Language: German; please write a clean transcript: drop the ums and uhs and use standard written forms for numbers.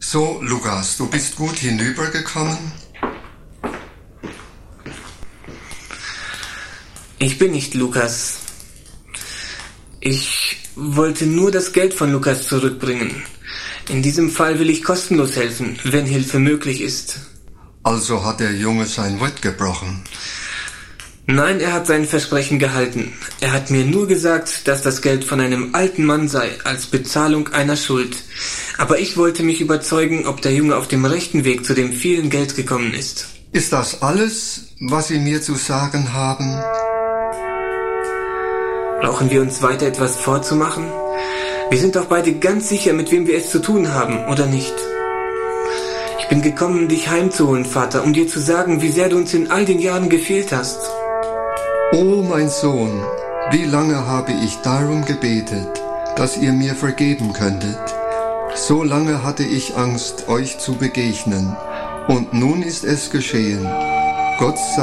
So, Lukas, du bist gut hinübergekommen? Ich bin nicht Lukas. Ich wollte nur das Geld von Lukas zurückbringen. In diesem Fall will ich kostenlos helfen, wenn Hilfe möglich ist. Also hat der Junge sein Wort gebrochen. Nein, er hat sein Versprechen gehalten. Er hat mir nur gesagt, dass das Geld von einem alten Mann sei, als Bezahlung einer Schuld. Aber ich wollte mich überzeugen, ob der Junge auf dem rechten Weg zu dem vielen Geld gekommen ist. Ist das alles, was Sie mir zu sagen haben? Brauchen wir uns weiter etwas vorzumachen? Wir sind doch beide ganz sicher, mit wem wir es zu tun haben, oder nicht? Ich bin gekommen, dich heimzuholen, Vater, um dir zu sagen, wie sehr du uns in all den Jahren gefehlt hast. Oh, mein Sohn, wie lange habe ich darum gebetet, dass ihr mir vergeben könntet. So lange hatte ich Angst, euch zu begegnen. Und nun ist es geschehen. Gott sei